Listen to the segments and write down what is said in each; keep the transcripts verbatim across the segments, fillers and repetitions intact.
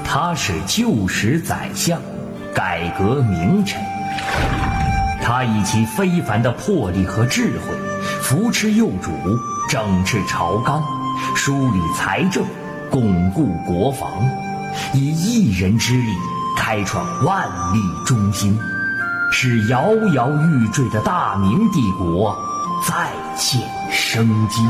他是旧时宰相，改革名臣。他以其非凡的魄力和智慧，扶持幼主，整治朝纲，梳理财政，巩固国防，以一人之力开创万历中兴，使摇摇欲坠的大明帝国再现生机。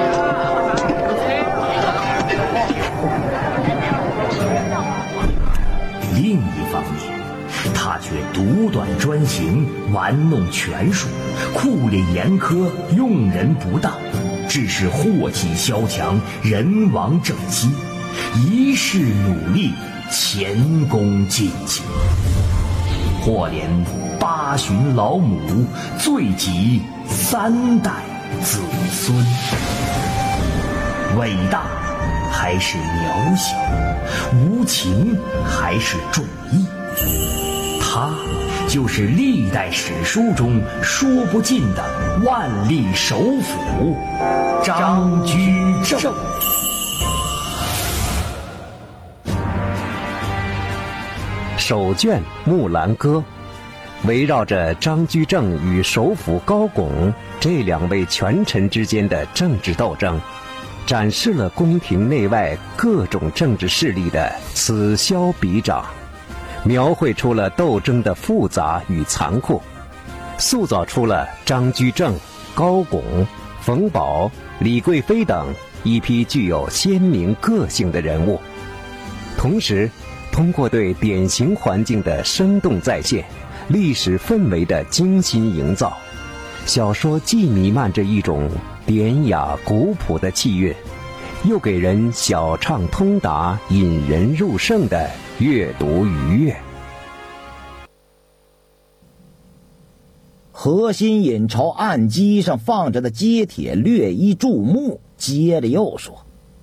另一方面，他却独断专行，玩弄权术，酷吏严苛，用人不当，致使祸起萧墙，人亡政息，一世努力，前功尽弃，或连八旬老母，罪及三代子孙。伟大还是渺小，无情还是重义，他就是历代史书中说不尽的万历首辅张居正。 首卷《木兰歌》围绕着张居正与首辅高拱这两位权臣之间的政治斗争，展示了宫廷内外各种政治势力的此消彼长，描绘出了斗争的复杂与残酷，塑造出了张居正、高拱、冯保、李贵妃等一批具有鲜明个性的人物。同时通过对典型环境的生动再现，历史氛围的精心营造，小说既弥漫着一种典雅古朴的气韵，又给人小畅通达、引人入胜的阅读愉悦。 何心隐朝案几上放着的揭帖略一注目，接着又说：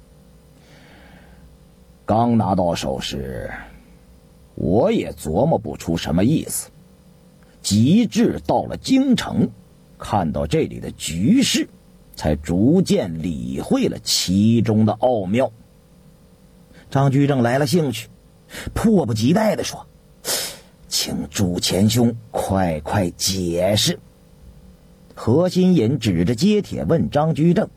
刚拿到手时，我也琢磨不出什么意思，及至到了京城，看到这里的局势，才逐渐理会了其中的奥妙。张居正来了兴趣，迫不及待地说：请朱前兄快快解释。何心隐指着揭帖问张居正：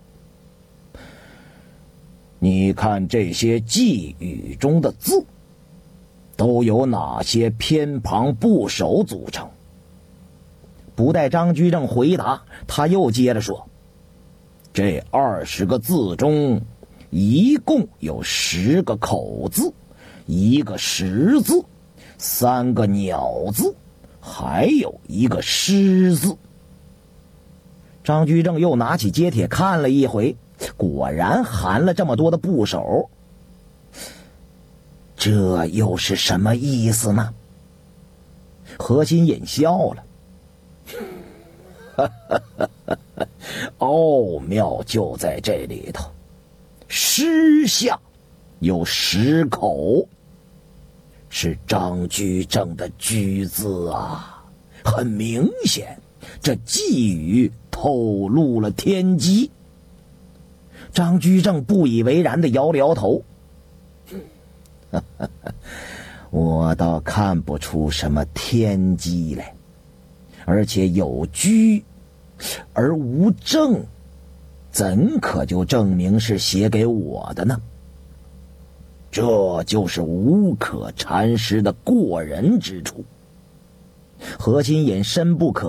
你看这些寄语中的字都有哪些偏旁部首组成？不待张居正回答，他又接着说：这二十个字中一共有十个口字，一个石字，三个鸟字，还有一个诗字。张居正又拿起揭帖看了一回，果然含了这么多的部首，这又是什么意思呢？何心隐笑了，奥妙就在这里头，诗下有十口，是张居正的居字啊，很明显，这寄语透露了天机。张居正不以为然地摇了摇头，我倒看不出什么天机来，而且有居而无正，怎可就证明是写给我的呢？这就是无可阐释的过人之处。何心隐深不可